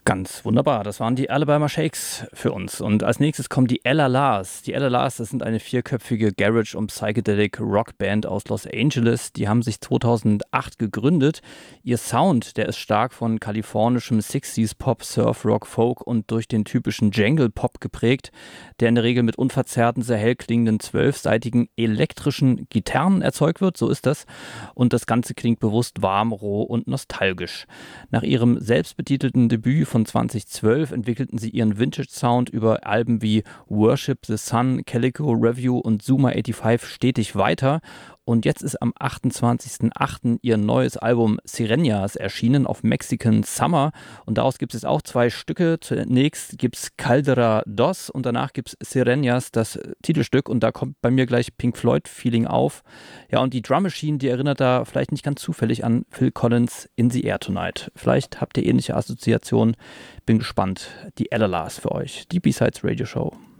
Ganz wunderbar, das waren die Alabama Shakes für uns. Und als nächstes kommen die Ella Lars. Die Ella Lars, das sind eine vierköpfige Garage- und Psychedelic-Rockband aus Los Angeles. Die haben sich 2008 gegründet. Ihr Sound, der ist stark von kalifornischem 60s Pop, Surf, Rock, Folk und durch den typischen Jangle-Pop geprägt, der in der Regel mit unverzerrten, sehr hell klingenden, 12-seitigen elektrischen Gitarren erzeugt wird, so ist das. Und das Ganze klingt bewusst warm, roh und nostalgisch. Nach ihrem selbstbetitelten Debüt von 2012 entwickelten sie ihren Vintage-Sound über Alben wie Worship the Sun, Calico Review und Zuma 85 stetig weiter. Und jetzt ist am 28.08. ihr neues Album Sirenas erschienen auf Mexican Summer. Und daraus gibt es auch zwei Stücke. Zunächst gibt es Caldera Dos und danach gibt es Sirenas, das Titelstück. Und da kommt bei mir gleich Pink Floyd-Feeling auf. Ja, und die Drum Machine, die erinnert da vielleicht nicht ganz zufällig an Phil Collins In the Air Tonight. Vielleicht habt ihr ähnliche Assoziationen. Bin gespannt. Die Ella Lars für euch. Die B-Sides Radio Show.